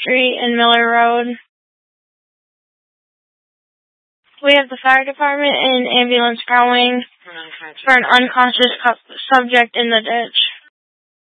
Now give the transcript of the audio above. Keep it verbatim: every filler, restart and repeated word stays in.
Street and Miller Road. We have the fire department and ambulance going for an unconscious subject in the ditch.